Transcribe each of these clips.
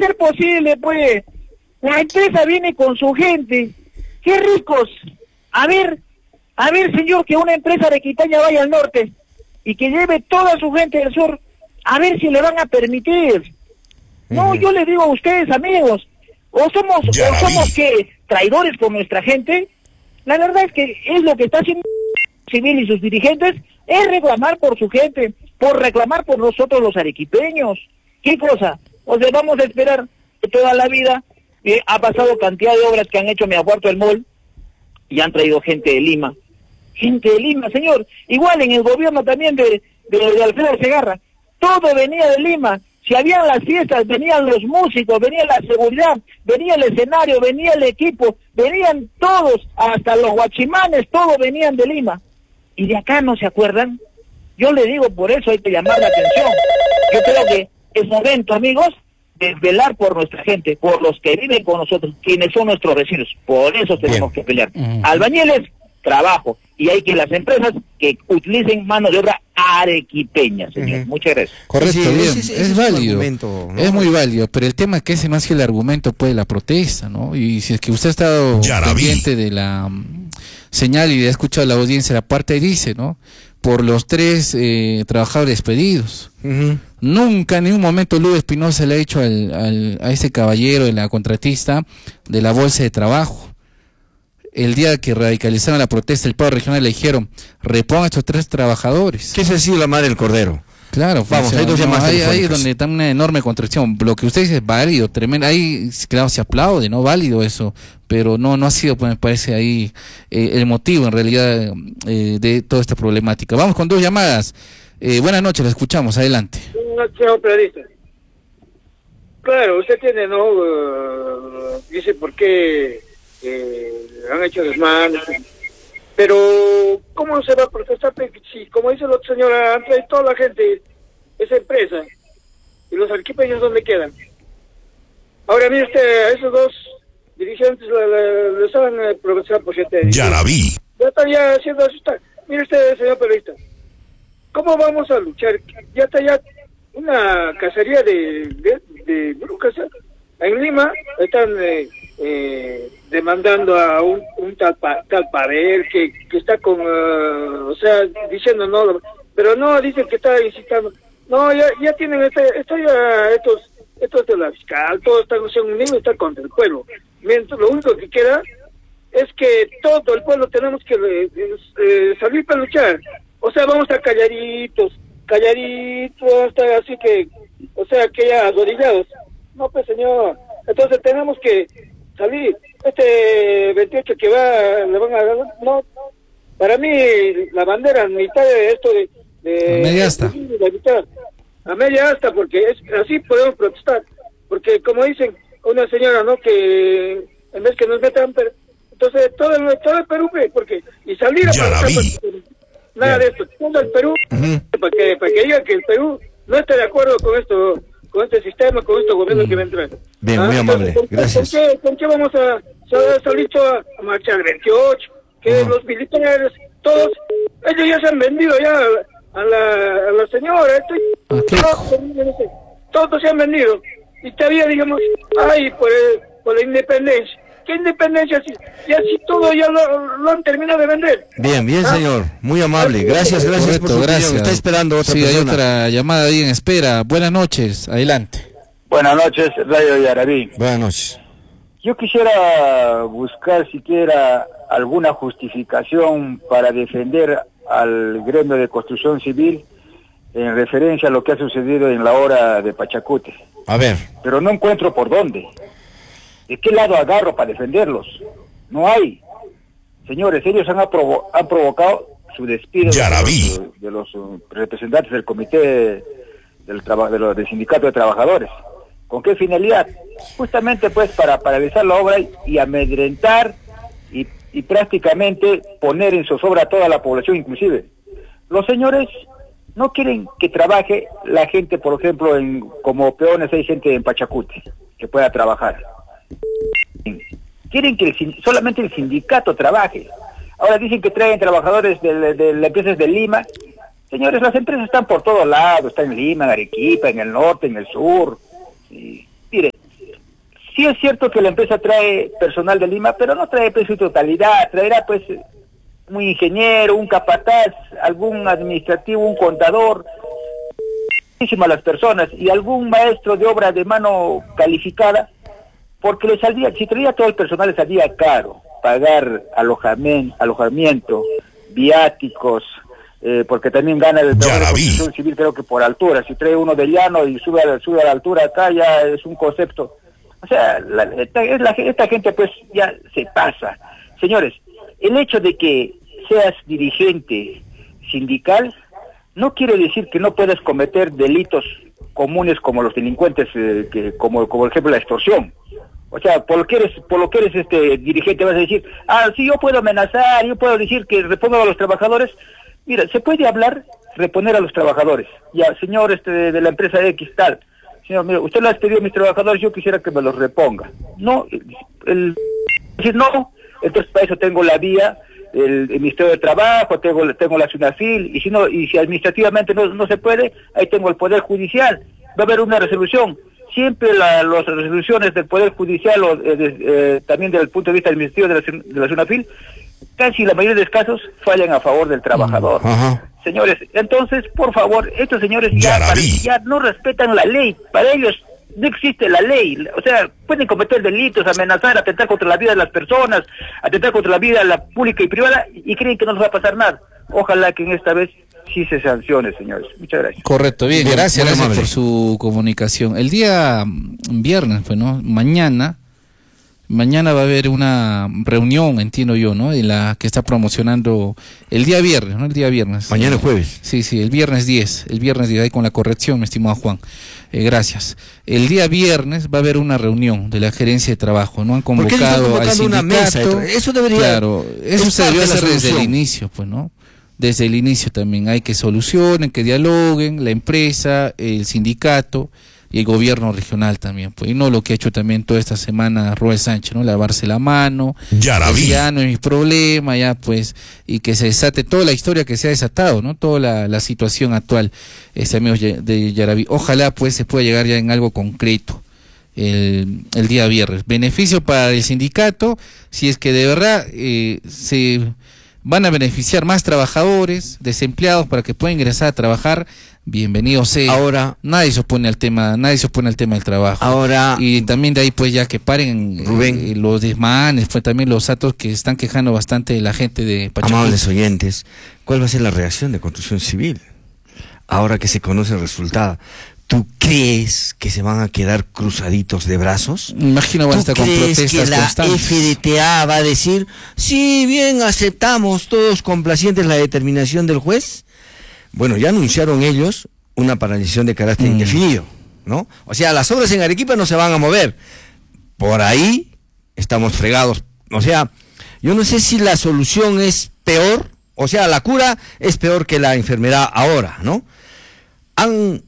ser posible, pues? La empresa viene con su gente. ¡Qué ricos! A ver, señor, que una empresa arequipeña vaya al norte y que lleve toda su gente del sur, a ver si le van a permitir. No, yo le digo a ustedes, amigos, o somos que traidores con nuestra gente. La verdad es que es lo que está haciendo Civil y sus dirigentes, es reclamar por su gente, por reclamar por nosotros los arequipeños. ¿Qué cosa? O sea, vamos a esperar que toda la vida ha pasado cantidad de obras que han hecho Megapuerto del Mall y han traído gente de Lima. Gente de Lima, señor. Igual en el gobierno también de Alfredo Segarra. Todo venía de Lima. Si habían las fiestas, venían los músicos, venía la seguridad, venía el escenario, venía el equipo, venían todos, hasta los guachimanes, todos venían de Lima. Y de acá no se acuerdan. Yo le digo, por eso hay que llamar la atención. Yo creo que es momento, amigos, de velar por nuestra gente, por los que viven con nosotros, quienes son nuestros vecinos. Por eso tenemos que pelear. Albañiles, trabajo. Y hay que las empresas que utilicen mano de obra arequipeña, señor. Muchas gracias. Correcto, Sí, bien. es válido. argumento, ¿no? Es muy válido, pero el tema es que ese más que el argumento, pues, la protesta, ¿no? Y si es que usted ha estado pendiente de la señal y ha escuchado la audiencia, la parte dice, ¿no? Por los 3 trabajadores despedidos. Nunca en ningún momento Luis Espinosa le ha dicho a ese caballero, de la contratista, de la bolsa de trabajo. El día que radicalizaron la protesta, el paro regional le dijeron, reponga a estos 3 trabajadores. ¿Qué es decir la madre del Cordero? Claro, vamos, hay 2 llamadas telefónicas. Ahí donde está una enorme contradicción. Lo que usted dice es válido, tremendo. Ahí, claro, se aplaude, ¿no? Válido eso. Pero no ha sido, pues, me parece ahí el motivo, en realidad, de toda esta problemática. Vamos con 2 llamadas. Buenas noches, la escuchamos. Adelante. Buenas noches, señor periodista. Claro, usted tiene, ¿no? Dice por qué han hecho desmanes. Pero, ¿cómo se va a protestar? Si, como dice la otra señora, han traído toda la gente, esa empresa, y los arequipeños, ¿dónde quedan? Ahora, mire usted, a esos 2 dirigentes les han aprovechado por 7 años. Ya la vi. Ya estaría haciendo asustar. Mire usted, señor periodista, ¿cómo vamos a luchar? Ya está ya una cacería de brujas, ¿eh? En Lima están demandando a un tal Pavel que está con, o sea, diciendo no, pero no, dicen que está incitando. No, ya tienen estos de la fiscal, todos están, o sea, unidos, están contra el pueblo. Mientras, lo único que queda es que todo el pueblo tenemos que salir para luchar. O sea, vamos a estar calladitos, hasta así que, o sea, que ya arrodillados. No, pues, señor, entonces tenemos que salir. Este 28 que le van a dar, no, para mí la bandera, mitad de esto de media asta. A media asta, porque así podemos protestar. Porque como dicen una señora, ¿no? Que en vez que nos metan, entonces todo el Perú, porque y salir a protestar, nada de esto, todo el Perú, para que digan que el Perú no está de acuerdo con esto, con este sistema, con estos gobiernos que vendrán. Bien, muy amable, gracias. ¿Con qué vamos a salir a marchar el 28? Que los militares, todos, ellos ya se han vendido ya a la señora, todos se han vendido. Y todavía, digamos, ay, por la independencia. ¿Qué independencia? Si así todo ya lo han terminado de vender. Bien, señor. Muy amable. Gracias Correcto, por su opinión. Está esperando otra persona. Hay otra llamada ahí en espera. Buenas noches. Adelante. Buenas noches, Radio Yaraví. Buenas noches. Yo quisiera buscar siquiera alguna justificación para defender al gremio de construcción civil en referencia a lo que ha sucedido en la hora de Pachacute. A ver. Pero no encuentro por dónde. ¿De qué lado agarro para defenderlos? No hay. Señores, ellos han provocado su despido de los representantes del comité del sindicato de trabajadores. ¿Con qué finalidad? Justamente pues para paralizar la obra y amedrentar y prácticamente poner en zozobra a toda la población inclusive. Los señores no quieren que trabaje la gente, por ejemplo, como peones hay gente en Pachacute que pueda trabajar. Quieren que solamente el sindicato trabaje. Ahora dicen que traen trabajadores de las empresas de Lima. Señores, las empresas están por todos lados, están en Lima, en Arequipa, en el norte, en el sur. Y, mire, Sí es cierto que la empresa trae personal de Lima, pero no trae pues su totalidad, traerá pues un ingeniero, un capataz, algún administrativo, un contador, muchísimas las personas, y algún maestro de obra de mano calificada, porque le saldría, si traía todo el personal le salía caro, pagar alojamiento, viáticos, porque también gana el trabajo de construcción civil, creo que por altura, si trae uno de llano y sube a la altura acá, ya es un concepto. O sea, esta gente pues ya se pasa. Señores, el hecho de que seas dirigente sindical no quiere decir que no puedas cometer delitos comunes como los delincuentes, como por ejemplo la extorsión. O sea, por lo que eres dirigente vas a decir, sí, yo puedo amenazar, yo puedo decir que repongan a los trabajadores. Mira, se puede hablar, reponer a los trabajadores. Ya, señor de la empresa X tal, señor, mira, usted le ha pedido a mis trabajadores, yo quisiera que me los reponga. No, decir no, entonces para eso tengo la vía, el Ministerio de Trabajo, tengo la SUNAFIL, y si administrativamente no se puede, ahí tengo el Poder Judicial. Va a haber una resolución. Siempre las resoluciones del Poder Judicial, también desde el punto de vista administrativo de la SUNAFIL, casi la mayoría de los casos fallan a favor del trabajador. Señores, entonces, por favor, estos señores ya no respetan la ley. Para ellos no existe la ley. O sea, pueden cometer delitos, amenazar, atentar contra la vida de las personas, atentar contra la vida la pública y privada, y creen que no les va a pasar nada. Ojalá que en esta vez sí se sancione, señores. Muchas gracias. Correcto, bien, gracias por su comunicación. El día viernes, pues, ¿no? Mañana va a haber una reunión, entiendo yo, ¿no? En la que está promocionando el día viernes, ¿no? El día viernes. Mañana es jueves. Sí, el viernes 10, ahí con la corrección, mi estimado Juan. Gracias. El día viernes va a haber una reunión de la gerencia de trabajo, ¿no? Han convocado al sindicato. Una mesa, eso debería... Claro, eso se debió hacer desde el inicio, pues, ¿no? Desde el inicio también hay que solucionen, que dialoguen, la empresa, el sindicato y el gobierno regional también, pues, y no lo que ha hecho también toda esta semana Roel Sánchez, ¿no? Lavarse la mano, ya no es mi problema, ya pues, y que se desate toda la historia que se ha desatado, ¿no? Toda la situación actual, amigos de Yaraví. Ojalá pues se pueda llegar ya en algo concreto el día viernes. Beneficio para el sindicato, si es que de verdad se van a beneficiar más trabajadores, desempleados, para que puedan ingresar a trabajar. Bienvenido sea. Ahora nadie se opone al tema del trabajo. Ahora, y también de ahí pues ya que paren, Rubén, los desmanes, pues también los actos que están quejando bastante de la gente de Pachacú. Amables oyentes, ¿cuál va a ser la reacción de Construcción Civil ahora que se conoce el resultado? ¿Tú crees que se van a quedar cruzaditos de brazos? Imagino van a estar con protestas constantes. ¿Tú crees que la FDTA va a decir, sí, bien, aceptamos todos complacientes la determinación del juez? Bueno, ya anunciaron ellos una paralización de carácter indefinido, ¿no? O sea, las obras en Arequipa no se van a mover. Por ahí estamos fregados. O sea, yo no sé si la solución es peor, o sea, la cura es peor que la enfermedad ahora, ¿no? Han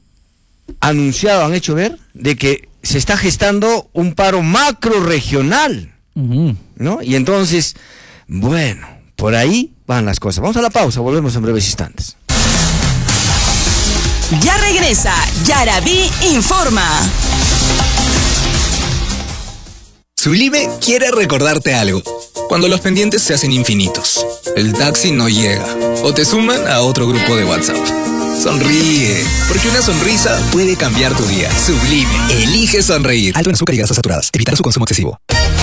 han hecho ver de que se está gestando un paro macro regional, ¿no? Y entonces, bueno, por ahí van las cosas. Vamos a la pausa, volvemos en breves instantes. Ya regresa Yaraví Informa. Sublime quiere recordarte algo. Cuando los pendientes se hacen infinitos, el taxi no llega o te suman a otro grupo de WhatsApp. Sonríe, porque una sonrisa puede cambiar tu día. Sublime, elige sonreír. Alto en azúcar y grasas saturadas. Evitar su consumo excesivo.